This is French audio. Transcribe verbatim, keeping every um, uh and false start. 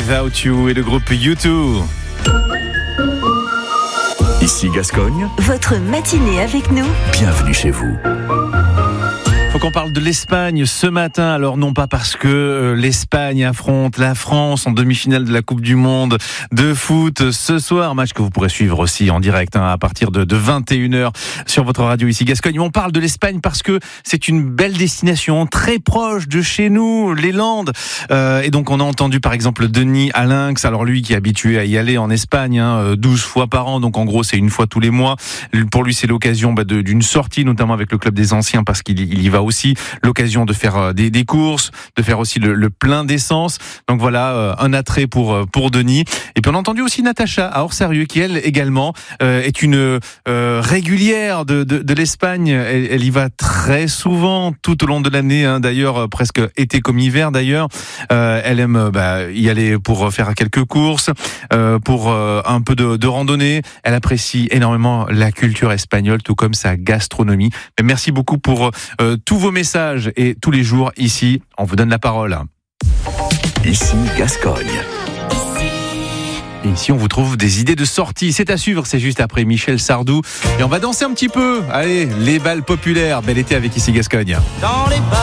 Without You et le groupe U deux. Ici Gascogne. Votre matinée avec nous. Bienvenue chez vous. Faut qu'on parle de l'Espagne ce matin. Alors non pas parce que l'Espagne affronte la France en demi-finale de la Coupe du Monde de foot ce soir, match que vous pourrez suivre aussi en direct hein, à partir de, de vingt et une heures sur votre radio ici Gascogne. On parle de l'Espagne parce que c'est une belle destination très proche de chez nous, les Landes. Euh, et donc on a entendu par exemple Denis à Lynx. Alors lui qui est habitué à y aller en Espagne hein, douze fois par an, donc en gros c'est une fois tous les mois. Pour lui c'est l'occasion bah, de, d'une sortie, notamment avec le club des anciens parce qu'il il y va aussi, l'occasion de faire des, des courses, de faire aussi le, le plein d'essence. Donc voilà, euh, un attrait pour pour Denis. Et puis on a entendu aussi Natacha à Orsarieux qui elle également euh, est une euh, régulière de, de, de l'Espagne. Elle, elle y va très souvent tout au long de l'année, hein, d'ailleurs euh, presque été comme hiver d'ailleurs. Euh, elle aime bah, y aller pour faire quelques courses, euh, pour euh, un peu de, de randonnée. Elle apprécie énormément la culture espagnole, tout comme sa gastronomie. Mais merci beaucoup pour euh, tous vos messages et tous les jours ici, on vous donne la parole. Ici Gascogne. Et ici, on vous trouve des idées de sortie. C'est à suivre, c'est juste après Michel Sardou. Et on va danser un petit peu. Allez, les balles populaires. Bel été avec Ici Gascogne. Dans les balles